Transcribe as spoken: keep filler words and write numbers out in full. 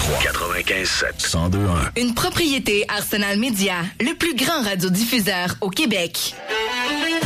trois quatre-vingt-quinze sept cent deux un. Une propriété Arsenal Média, le plus grand radiodiffuseur au Québec.